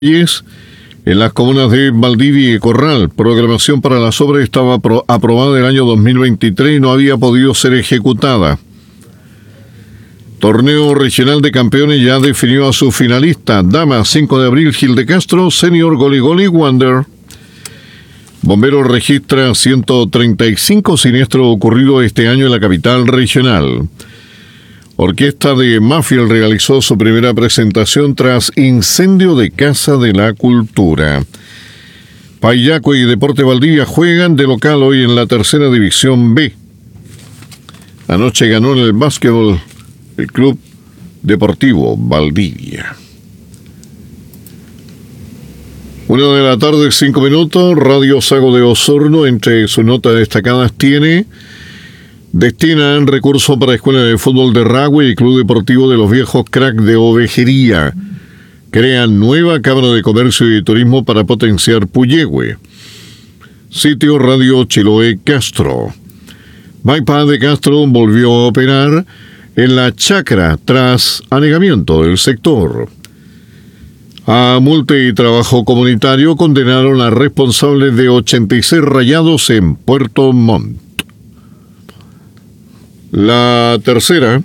calles en las comunas de Valdivia y Corral. Programación para las obras estaba aprobada el año 2023 y no había podido ser ejecutada. Torneo Regional de Campeones ya definió a su finalista. Dama, 5 de abril, Gil de Castro, Senior Goli Wander. Bomberos registra 135 siniestros ocurridos este año en la capital regional. Orquesta de Maffield realizó su primera presentación tras incendio de Casa de la Cultura. Payaco y Deporte Valdivia juegan de local hoy en la tercera división B. Anoche ganó en el básquetbol el Club Deportivo Valdivia. 1:05 p.m, Radio Sago de Osorno, entre sus notas destacadas destinan recursos para Escuela de Fútbol de Rahue y Club Deportivo de los Viejos Crack de Ovejería. Crean nueva Cámara de Comercio y Turismo para potenciar Puyehue. Sitio Radio Chiloé Castro. Bypass de Castro volvió a operar en la chacra tras anegamiento del sector. A multa y trabajo comunitario condenaron a responsables de 86 rayados en Puerto Montt. La tercera.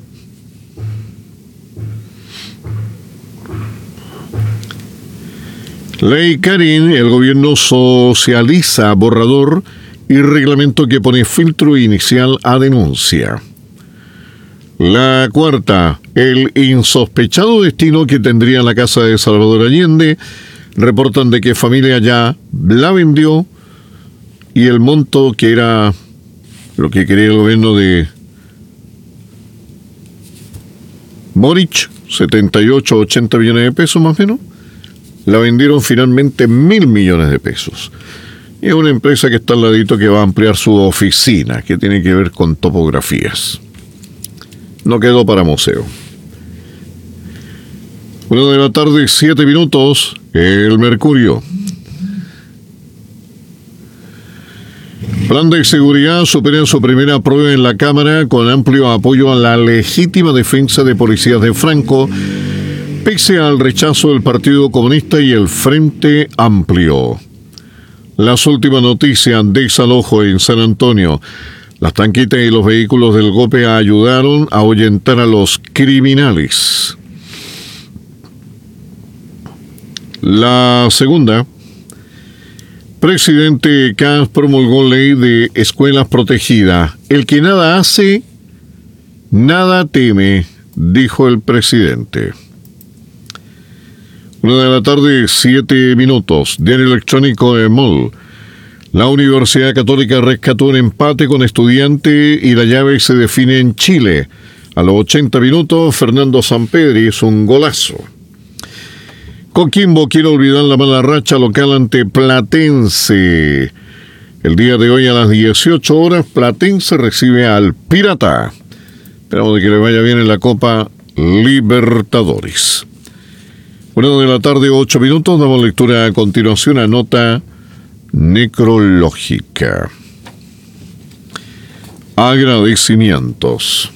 Ley Karin, el gobierno socializa borrador y reglamento que pone filtro inicial a denuncia. La cuarta, el insospechado destino que tendría la casa de Salvador Allende. Reportan de que familia ya la vendió y el monto que era lo que quería el gobierno de Boric, 78, 80 millones de pesos más o menos, la vendieron finalmente 1.000 millones de pesos. Y es una empresa que está al ladito que va a ampliar su oficina, que tiene que ver con topografías. No quedó para museo. 1:07 p.m, el Mercurio. Plan de seguridad supera su primera prueba en la Cámara con amplio apoyo a la legítima defensa de policías de Franco, pese al rechazo del Partido Comunista y el Frente Amplio. Las últimas noticias: desalojo en San Antonio. Las tanquetas y los vehículos del GOPE ayudaron a ahuyentar a los criminales. La segunda. Presidente Kast promulgó ley de escuelas protegidas. El que nada hace, nada teme, dijo el presidente. 1:07 p.m, Diario electrónico de MOL. La Universidad Católica rescató un empate con Estudiante y la llave se define en Chile. A los 80 minutos, Fernando Sampedri hizo un golazo. Coquimbo quiere olvidar la mala racha local ante Platense. El día de hoy a las 18 horas, Platense recibe al Pirata. Esperamos de que le vaya bien en la Copa Libertadores. 1:08 p.m, damos lectura a continuación a nota necrológica. Agradecimientos.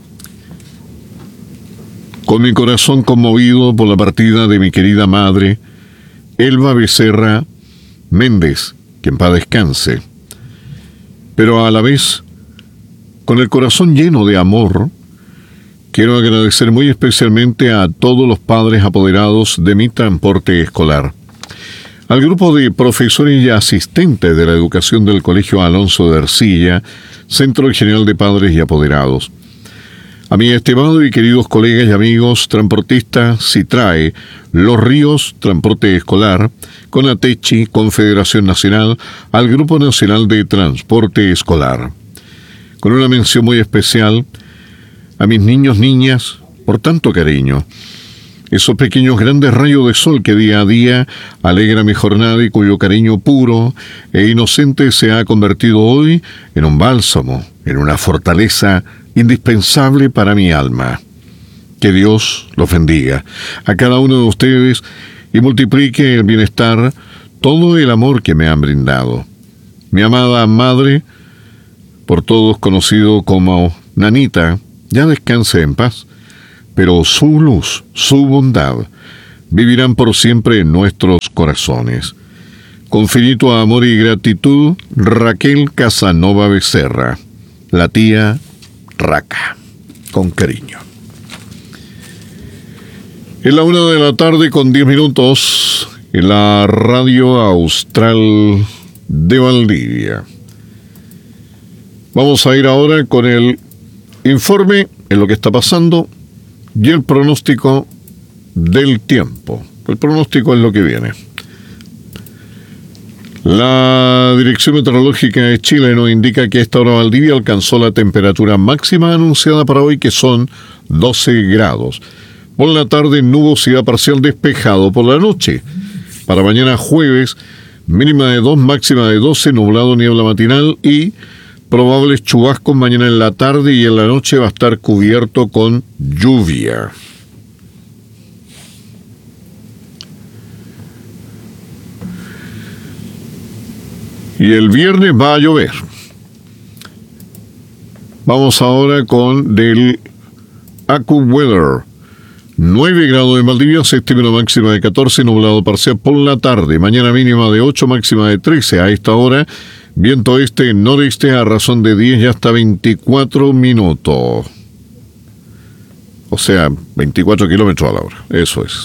Con mi corazón conmovido por la partida de mi querida madre, Elba Becerra Méndez, que en paz descanse, pero a la vez, con el corazón lleno de amor, quiero agradecer muy especialmente a todos los padres apoderados de mi transporte escolar, al grupo de profesores y asistentes de la educación del Colegio Alonso de Ercilla, Centro General de Padres y Apoderados, a mis estimados y queridos colegas y amigos transportistas Citrae, Los Ríos, Transporte Escolar, Conatechi, Confederación Nacional, al Grupo Nacional de Transporte Escolar. Con una mención muy especial a mis niños, niñas, por tanto cariño. Esos pequeños grandes rayos de sol que día a día alegra mi jornada y cuyo cariño puro e inocente se ha convertido hoy en un bálsamo, en una fortaleza indispensable para mi alma. Que Dios los bendiga a cada uno de ustedes y multiplique el bienestar, todo el amor que me han brindado. Mi amada madre, por todos conocido como Nanita, ya descanse en paz, pero su luz, su bondad, vivirán por siempre en nuestros corazones. Con finito amor y gratitud, Raquel Casanova Becerra, la tía Raca, con cariño. En la 1:10 p.m, en la Radio Austral de Valdivia. Vamos a ir ahora con el informe en lo que está pasando y el pronóstico del tiempo. El pronóstico es lo que viene. La Dirección Meteorológica de Chile nos indica que a esta hora Valdivia alcanzó la temperatura máxima anunciada para hoy, que son 12 grados. Por la tarde, nubosidad parcial, despejado por la noche. Para mañana jueves, mínima de 2, máxima de 12, nublado, niebla matinal y probables chubascos mañana en la tarde, y en la noche va a estar cubierto con lluvia. Y el viernes va a llover. Vamos ahora con del AccuWeather. 9 grados en Valdivia, se estima una máxima de 14, nublado parcial por la tarde. Mañana mínima de 8, máxima de 13. A esta hora, viento este-noreste a razón de 10 y hasta 24 minutos. O sea, 24 kilómetros a la hora. Eso es.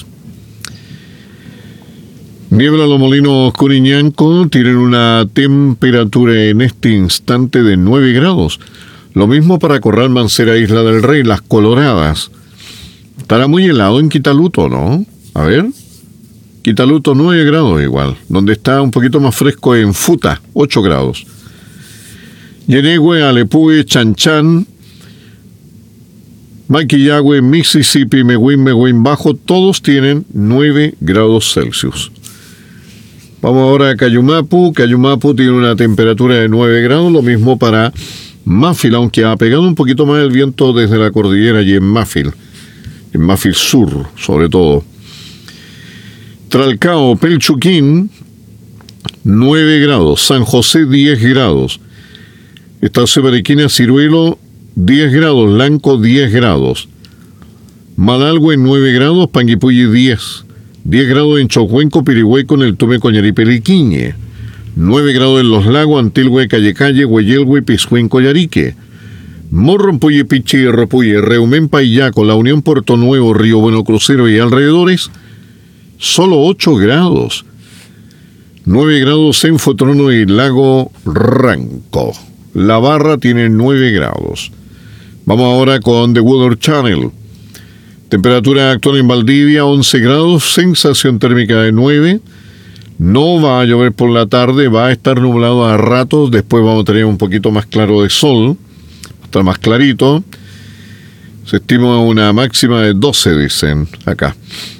Niebla Los Molinos Curiñanco, tienen una temperatura en este instante de 9 grados. Lo mismo para Corral Mancera, Isla del Rey, Las Coloradas. Estará muy helado en Quitaluto, ¿no? A ver. Quitaluto 9 grados igual. Donde está un poquito más fresco en Futa, 8 grados. Yenegüe, Alepue, Chanchan, Maquillagüe, Mississippi, Mehuín Bajo, todos tienen 9 grados Celsius. Vamos ahora a Cayumapu. Cayumapu tiene una temperatura de 9 grados, lo mismo para Máfil, aunque ha pegado un poquito más el viento desde la cordillera y en Máfil Sur, sobre todo. Tralcao, Pelchuquín, 9 grados. San José, 10 grados. Estación Mariquina, Ciruelo, 10 grados. Lanco, 10 grados. Malalgüe, 9 grados. Panguipulli, 10. 10 grados en Chocuenco, Pirihueco, en el Tume, Coñarí, Peliquiñe. 9 grados en Los Lagos, Antilgüe, Calle, Hueyelgüe, Piscuín, Collarique. Morrompuye, Pichi, Repuye, Reumén, Payaco, La Unión, Puerto Nuevo, Río Bueno, Crucero y alrededores, solo 8 grados. 9 grados en Fotrono y Lago Ranco. La Barra tiene 9 grados. Vamos ahora con The Weather Channel. Temperatura actual en Valdivia, 11 grados, sensación térmica de 9. No va a llover por la tarde, va a estar nublado a ratos, después vamos a tener un poquito más claro de sol, va a estar más clarito. Se estima una máxima de 12, dicen acá.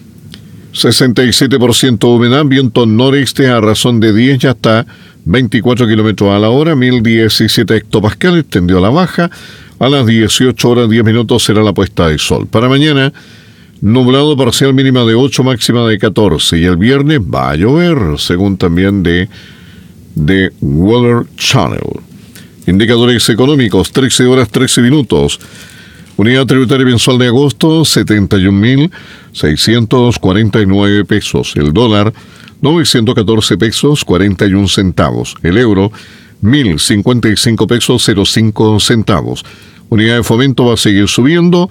67% humedad, viento noreste a razón de 10 y hasta 24 kilómetros a la hora, 1017 hectopascales, tendió a la baja. A las 18 horas 10 minutos será la puesta de sol. Para mañana, nublado parcial, mínima de 8, máxima de 14. Y el viernes va a llover, según también de Weather Channel. Indicadores económicos, 13 horas 13 minutos. Unidad tributaria mensual de agosto, 71.649 pesos. El dólar, 914 pesos 41 centavos. El euro, 1.055 pesos 05 centavos. Unidad de fomento va a seguir subiendo,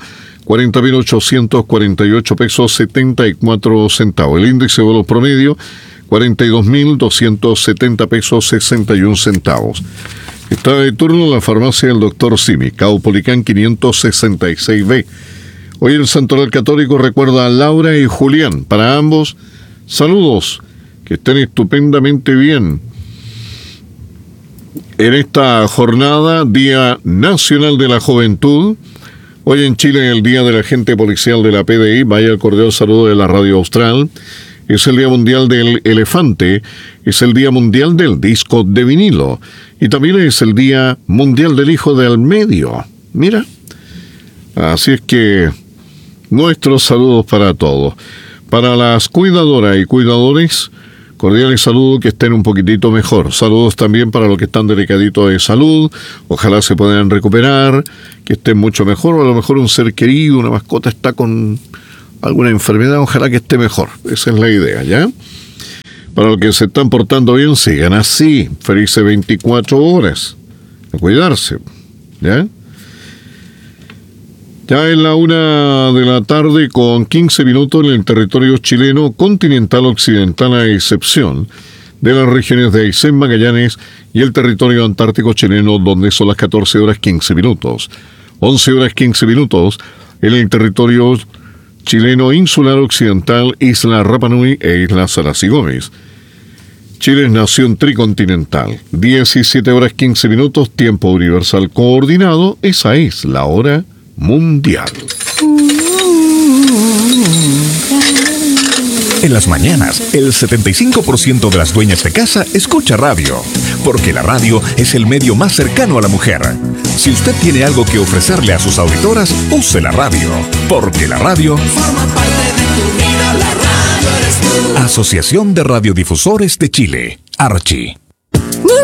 40.848 pesos 74 centavos. El índice de valor promedio, 42.270 pesos 61 centavos. Está de turno la farmacia del Dr. Simi, Caupolicán 566B. Hoy el Santoral Católico recuerda a Laura y Julián. Para ambos, saludos, que estén estupendamente bien. En esta jornada, Día Nacional de la Juventud, hoy en Chile es el Día del Agente Policial de la PDI, vaya el cordial saludo de la Radio Austral, es el Día Mundial del Elefante, es el Día Mundial del Disco de Vinilo, y también es el Día Mundial del Hijo del Medio. Mira, así es que nuestros saludos para todos. Para las cuidadoras y cuidadores, cordiales saludos, que estén un poquitito mejor. Saludos también para los que están delicaditos de salud. Ojalá se puedan recuperar, que estén mucho mejor. O a lo mejor un ser querido, una mascota está con alguna enfermedad, ojalá que esté mejor. Esa es la idea, ¿ya? Para los que se están portando bien, sigan así, felices 24 horas. A cuidarse, ¿ya? Ya es la 1:00 con 15 minutos en el territorio chileno continental occidental, a excepción de las regiones de Aysén, Magallanes y el territorio antártico chileno, donde son las 14:15. 11:15 en el territorio chileno insular occidental, Isla Rapa Nui e Isla Salas y Gómez. Chile es nación tricontinental. 17:15, tiempo universal coordinado. Esa es la hora mundial. En las mañanas, el 75% de las dueñas de casa escucha radio, porque la radio es el medio más cercano a la mujer. Si usted tiene algo que ofrecerle a sus auditoras, use la radio, porque la radio forma parte de tu vida. La radio eres tú. Asociación de Radiodifusores de Chile, Archi.